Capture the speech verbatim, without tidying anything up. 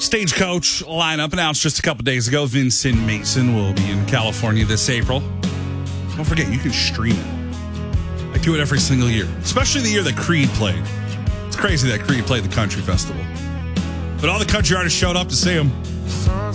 Stagecoach lineup announced just a couple days ago. Vincent Mason will be in California this April. Don't forget, you can stream it. I do it every single year, especially the year that Creed played. It's crazy that Creed played the country festival. But all the country artists showed up to see him.